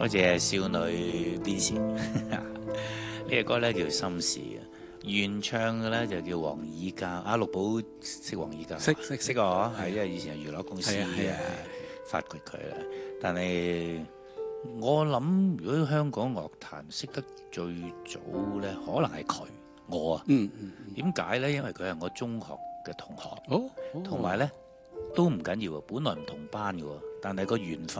多謝少女 Vincent 呢個歌咧叫《心事》啊，原唱嘅咧就叫黃以嘉。阿陸寶識黃以嘉？識我係因為以前係娛樂公司發掘佢啦。但係我諗，如果香港樂壇識得最早咧，可能係佢我啊。點解咧？因為佢係我中學嘅同學，同埋咧都唔緊要啊。本來唔同班嘅喎，但係個緣分。